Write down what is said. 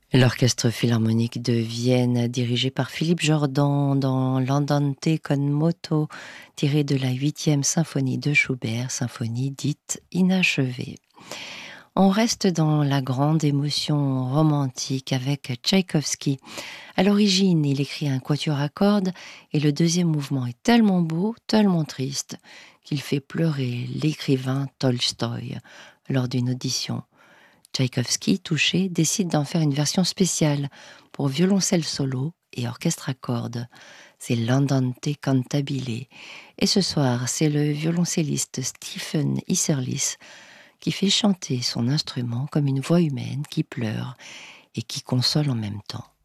L'Orchestre philharmonique de Vienne, dirigé par Philippe Jordan dans l'Andante con moto, tiré de la 8e symphonie de Schubert, symphonie dite inachevée. On reste dans la grande émotion romantique avec Tchaïkovski. À l'origine, il écrit un quatuor à cordes et le deuxième mouvement est tellement beau, tellement triste, qu'il fait pleurer l'écrivain Tolstoï lors d'une audition. Tchaïkovski, touché, décide d'en faire une version spéciale pour violoncelle solo et orchestre à cordes. C'est l'Andante cantabile. Et ce soir, c'est le violoncelliste Stephen Isserlis qui fait chanter son instrument comme une voix humaine qui pleure et qui console en même temps.